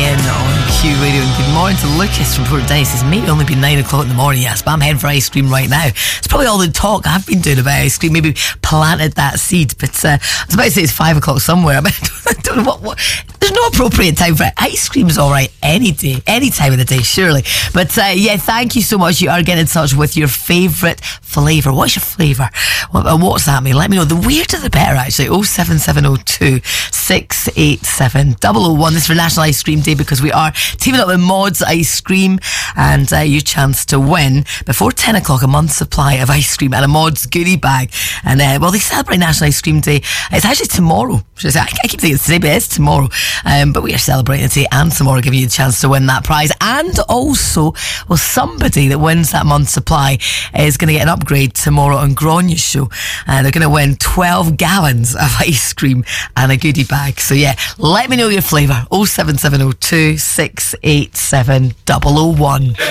Ryan on Q Radio, and good morning to Lucas from Portdice. It says, maybe only be 9 o'clock in the morning, yes, but I'm heading for ice cream right now. It's probably all the talk I've been doing about ice cream, maybe planted that seed, but I was about to say it's 5 o'clock somewhere. I don't know what there's no appropriate time for it. Ice cream's alright any day, any time of the day, surely. But yeah, thank you so much. You are getting in touch with your favourite flavour. What's your flavour? What's that mean? Let me know. The weirder the better, actually. 07702 687 001. This is for National Ice Cream Day, because we are teaming up with Mods Ice Cream, and your chance to win before 10 o'clock a month's supply of ice cream and a Mods goodie bag. And well, they celebrate National Ice Cream Day. It's actually tomorrow. I keep thinking it's today, but it's tomorrow. But we are celebrating today and tomorrow, giving you a chance to win that prize. And also, well, somebody that wins that month's supply is going to get an upgrade tomorrow on Gronya's show, and they're going to win 12 gallons of ice cream and a goodie bag. So yeah, let me know your flavour. 07702 687 001.